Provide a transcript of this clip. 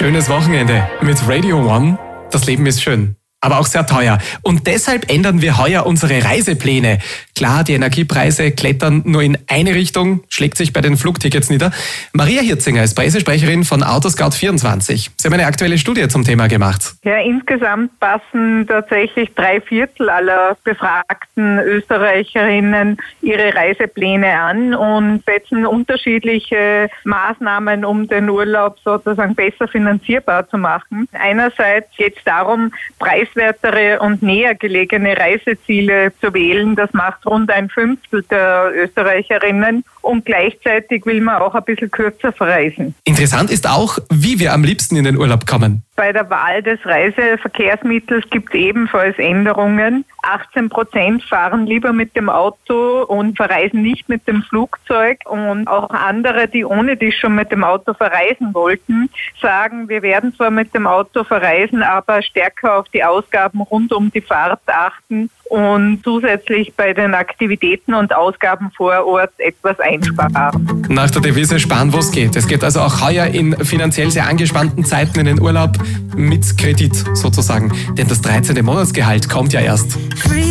schönes Wochenende mit Radio One. Das Leben ist schön, aber auch sehr teuer. Und deshalb ändern wir heuer unsere Reisepläne. Klar, die Energiepreise klettern nur in eine Richtung, schlägt sich bei den Flugtickets nieder. Maria Hirzinger ist Pressesprecherin von Autoscout24. Sie haben eine aktuelle Studie zum Thema gemacht. Ja, insgesamt passen tatsächlich 3/4 aller befragten Österreicherinnen ihre Reisepläne an und setzen unterschiedliche Maßnahmen, um den Urlaub sozusagen besser finanzierbar zu machen. Einerseits geht es darum, preiswertere und näher gelegene Reiseziele zu wählen. Das macht rund 1/5 der Österreicherinnen und gleichzeitig will man auch ein bisschen kürzer verreisen. Interessant ist auch, wie wir am liebsten in den Urlaub kommen. Bei der Wahl des Reiseverkehrsmittels gibt es ebenfalls Änderungen. 18% fahren lieber mit dem Auto und verreisen nicht mit dem Flugzeug. Und auch andere, die ohne dies schon mit dem Auto verreisen wollten, sagen, wir werden zwar mit dem Auto verreisen, aber stärker auf die Ausgaben rund um die Fahrt achten und zusätzlich bei den Aktivitäten und Ausgaben vor Ort etwas einsparen. Nach der Devise sparen, wo es geht. Es geht also auch heuer in finanziell sehr angespannten Zeiten in den Urlaub mit Kredit sozusagen. Denn das 13. Monatsgehalt kommt ja erst.